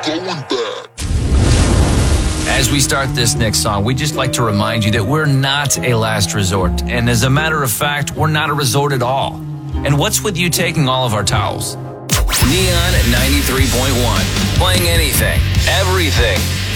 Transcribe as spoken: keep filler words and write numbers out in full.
going back. As we start this next song, we'd just like to remind you that we're not a last resort. And as a matter of fact, we're not a resort at all. And what's with you taking all of our towels? Neon ninety-three point one. Playing anything, everything,